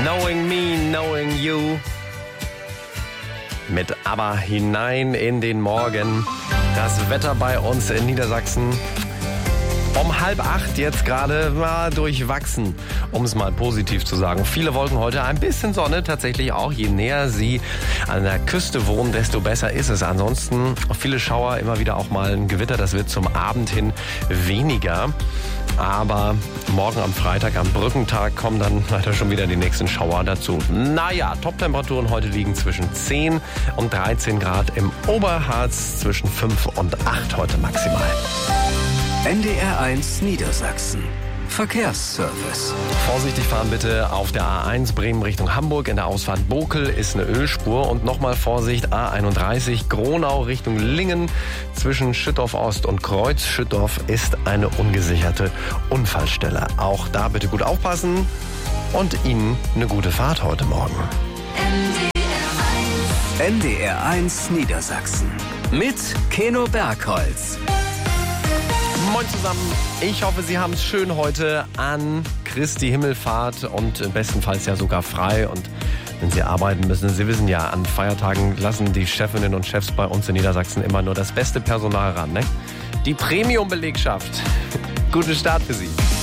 Knowing Me, Knowing You. Mit ABBA hinein in den Morgen. Das Wetter bei uns in Niedersachsen um 7:30 jetzt gerade war durchwachsen, um es mal positiv zu sagen. Viele Wolken heute, ein bisschen Sonne tatsächlich auch. Je näher Sie an der Küste wohnen, desto besser ist es. Ansonsten viele Schauer, immer wieder auch mal ein Gewitter. Das wird zum Abend hin weniger. Aber morgen am Freitag, am Brückentag, kommen dann leider schon wieder die nächsten Schauer dazu. Naja, Top-Temperaturen heute liegen zwischen 10 und 13 Grad im Oberharz, zwischen 5 und 8 heute maximal. NDR 1 Niedersachsen. Verkehrsservice. Vorsichtig fahren bitte auf der A1 Bremen Richtung Hamburg. In der Ausfahrt Bokel ist eine Ölspur. Und nochmal Vorsicht, A31 Gronau Richtung Lingen. Zwischen Schüttorf Ost und Kreuz Schüttorf ist eine ungesicherte Unfallstelle. Auch da bitte gut aufpassen und Ihnen eine gute Fahrt heute Morgen. NDR 1 Niedersachsen. Mit Keno Bergholz. Moin zusammen, ich hoffe, Sie haben es schön heute an Christi Himmelfahrt und bestenfalls ja sogar frei. Und wenn Sie arbeiten müssen, Sie wissen ja, an Feiertagen lassen die Chefinnen und Chefs bei uns in Niedersachsen immer nur das beste Personal ran, ne? Die Premium-Belegschaft. Guten Start für Sie.